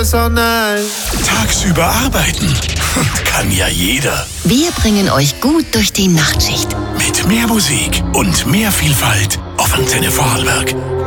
so nice. Tagsüber arbeiten kann ja jeder. Wir bringen euch gut durch die Nachtschicht. Mit mehr Musik und mehr Vielfalt auf Antenne Vorarlberg.